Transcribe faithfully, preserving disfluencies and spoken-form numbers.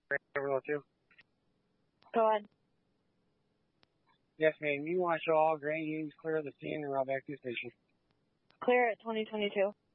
Overload two. Go ahead. Yes, ma'am. You want to show all Grand Unions clear of the scene and route back to the station. Clear at twenty twenty-two.